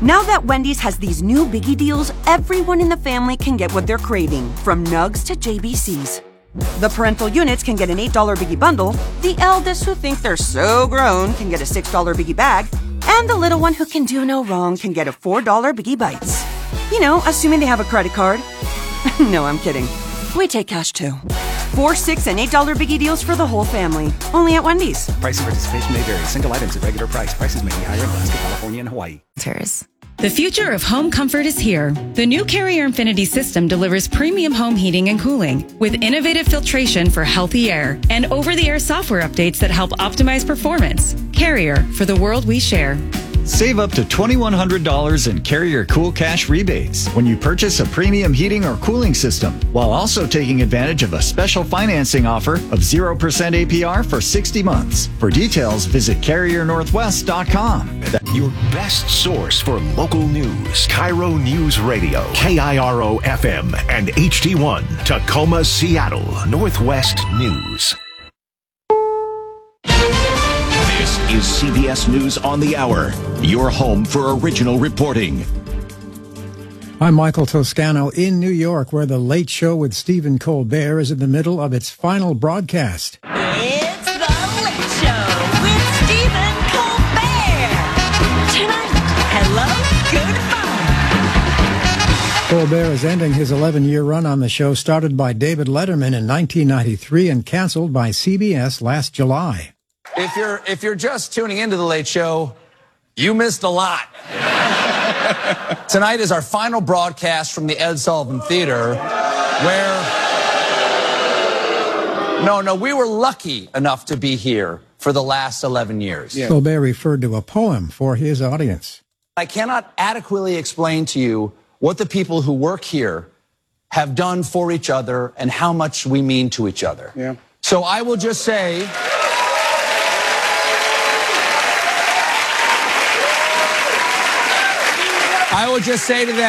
Now that Wendy's has these new biggie deals, everyone in the family can get what they're craving, from nugs to JBCs. The parental units can get an $8 biggie bundle, the eldest who think they're so grown can get a $6 biggie bag, and the little one who can do no wrong can get a $4 biggie bites. You know, assuming they have a credit card. No, I'm kidding. We take cash too. $4, $6, and $8 biggie deals for the whole family. Only at Wendy's. Price and participation may vary. Single items at regular price. Prices may be higher in Alaska, California, and Hawaii. The future of home comfort is here. The new Carrier Infinity system delivers premium home heating and cooling with innovative filtration for healthy air and over-the-air software updates that help optimize performance. Carrier, for the world we share. Save up to $2,100 in Carrier Cool Cash rebates when you purchase a premium heating or cooling system, while also taking advantage of a special financing offer of 0% APR for 60 months. For details, visit CarrierNorthwest.com. Your best source for local news. Cairo News Radio, KIRO FM and HD1, Tacoma, Seattle, Northwest News. This is CBS News on the Hour, your home for original reporting. I'm Michael Toscano in New York, where The Late Show with Stephen Colbert is in the middle of its final broadcast. It's The Late Show with Stephen Colbert. Tonight, hello, goodbye. Colbert is ending his 11-year run on the show, started by David Letterman in 1993 and canceled by CBS last July. If you're just tuning into The Late Show, you missed a lot. Tonight is our final broadcast from the Ed Sullivan Theater, where... No, we were lucky enough to be here for the last 11 years. Yeah. Colbert referred to a poem for his audience. I cannot adequately explain to you what the people who work here have done for each other and how much we mean to each other. Yeah. So I will just say... I would just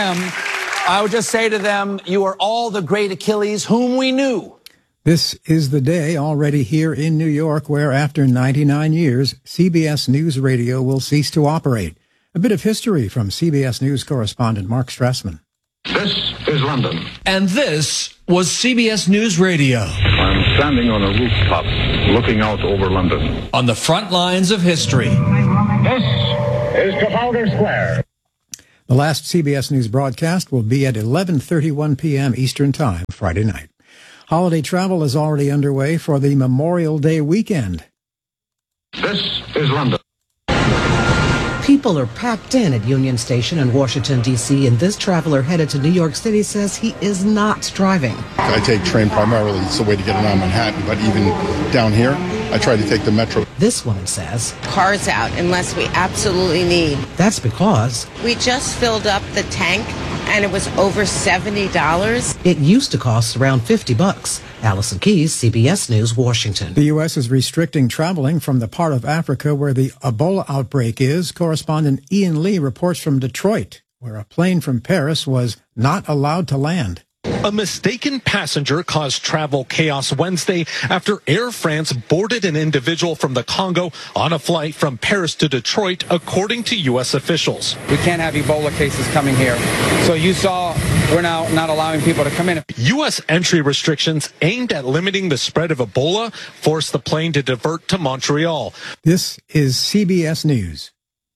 say to them, you are all the great Achilles whom we knew. This is the day already here in New York where, after 99 years, CBS News Radio will cease to operate. A bit of history from CBS News correspondent Mark Strassman. This is London. And this was CBS News Radio. I'm standing on a rooftop looking out over London. On the front lines of history. This is Trafalgar Square. The last CBS News broadcast will be at 11:31 p.m. Eastern Time, Friday night. Holiday travel is already underway for the Memorial Day weekend. This is London. People are packed in at Union Station in Washington, D.C., and this traveler headed to New York City says he is not driving. I take train primarily. It's the way to get around Manhattan, but even down here, I try to take the metro. This woman says, cars out unless we absolutely need. That's because we just filled up the tank and it was over $70. It used to cost around $50. Allison Keyes, CBS News, Washington. The U.S. is restricting traveling from the part of Africa where the Ebola outbreak is. Correspondent Ian Lee reports from Detroit, where a plane from Paris was not allowed to land. A mistaken passenger caused travel chaos Wednesday after Air France boarded an individual from the Congo on a flight from Paris to Detroit, according to U.S. officials. We can't have Ebola cases coming here. So you saw we're now not allowing people to come in. U.S. entry restrictions aimed at limiting the spread of Ebola forced the plane to divert to Montreal. This is CBS News.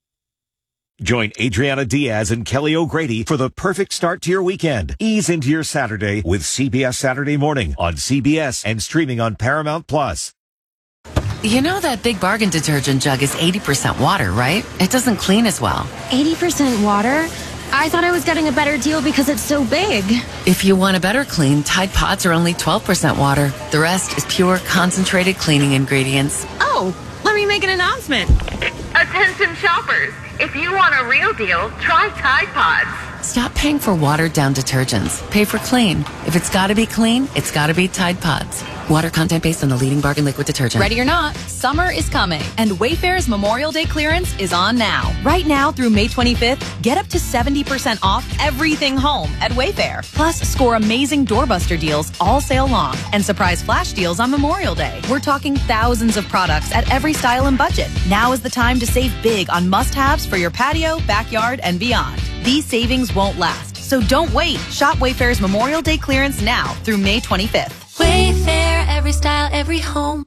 Join Adriana Diaz and Kelly O'Grady for the perfect start to your weekend. Ease into your Saturday with CBS Saturday Morning on CBS and streaming on Paramount Plus. You know that Big Bargain detergent jug is 80% water, right? It doesn't clean as well. 80% water? I thought I was getting a better deal because it's so big. If you want a better clean, Tide Pods are only 12% water. The rest is pure, concentrated cleaning ingredients. Oh, let me make an announcement. Attention shoppers. If you want a real deal, try Tide Pods. Stop paying for watered-down detergents. Pay for clean. If it's got to be clean, it's got to be Tide Pods. Water content based on the leading bargain liquid detergent. Ready or not, summer is coming, and Wayfair's Memorial Day clearance is on now. Right now through May 25th, get up to 70% off everything home at Wayfair. Plus, score amazing doorbuster deals all sale long and surprise flash deals on Memorial Day. We're talking thousands of products at every style and budget. Now is the time to save big on must-haves for your patio, backyard, and beyond. These savings won't last, so don't wait. Shop Wayfair's Memorial Day clearance now through May 25th. Wayfair, every style, every home.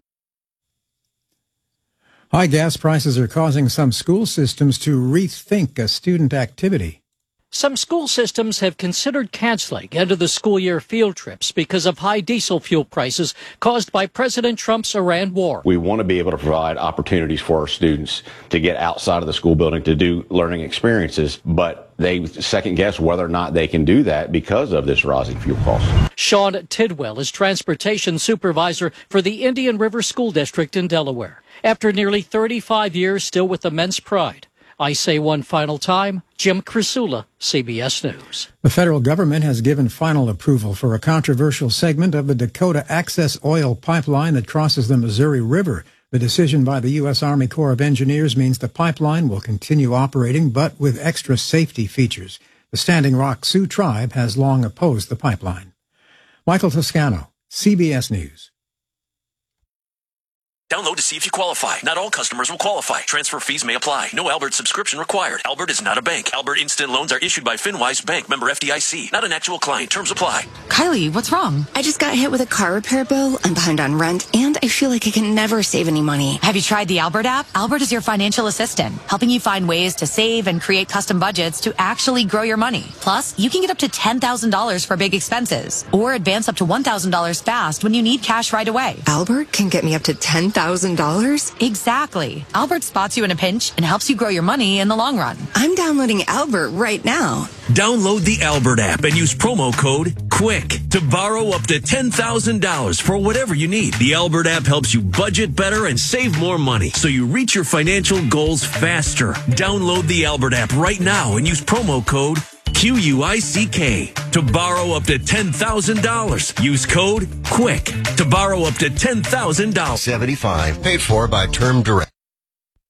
High gas prices are causing some school systems to rethink a student activity. Some school systems have considered canceling end of the school year field trips because of high diesel fuel prices caused by President Trump's Iran war. We want to be able to provide opportunities for our students to get outside of the school building to do learning experiences, but they second guess whether or not they can do that because of this rising fuel cost. Sean Tidwell is transportation supervisor for the Indian River School District in Delaware. After nearly 35 years, still with immense pride. I say one final time, Jim Krasula, CBS News. The federal government has given final approval for a controversial segment of the Dakota Access Oil Pipeline that crosses the Missouri River. The decision by the U.S. Army Corps of Engineers means the pipeline will continue operating, but with extra safety features. The Standing Rock Sioux Tribe has long opposed the pipeline. Michael Toscano, CBS News. Download to see if you qualify. Not all customers will qualify. Transfer fees may apply. No Albert subscription required. Albert is not a bank. Albert Instant Loans are issued by FinWise Bank, member FDIC. Not an actual client. Terms apply. Kylie, what's wrong? I just got hit with a car repair bill. I'm behind on rent, and I feel like I can never save any money. Have you tried the Albert app? Albert is your financial assistant, helping you find ways to save and create custom budgets to actually grow your money. Plus, you can get up to $10,000 for big expenses, or advance up to $1,000 fast when you need cash right away. Albert can get me up to $10,000? Exactly. Albert spots you in a pinch and helps you grow your money in the long run. I'm downloading Albert right now. Download the Albert app and use promo code QUICK to borrow up to $10,000 for whatever you need. The Albert app helps you budget better and save more money so you reach your financial goals faster. Download the Albert app right now and use promo code QUICK to borrow up to $10,000. Use code QUICK to borrow up to $10,000. 75, paid for by Term Direct.